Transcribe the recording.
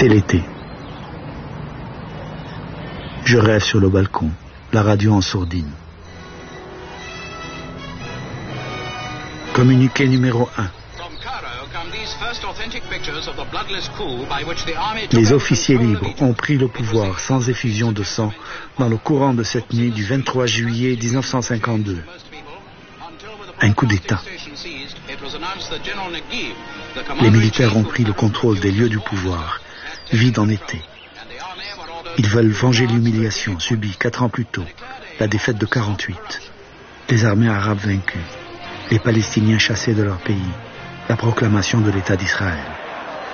C'est l'été. Je rêve sur le balcon, la radio en sourdine. Communiqué numéro 1. Les officiers libres ont pris le pouvoir sans effusion de sang dans le courant de cette nuit du 23 juillet 1952. Un coup d'État. Les militaires ont pris le contrôle des lieux du pouvoir, vide en été. Ils veulent venger l'humiliation subie 4 ans plus tôt, la défaite de 48, les armées arabes vaincues, les Palestiniens chassés de leur pays, la proclamation de l'État d'Israël.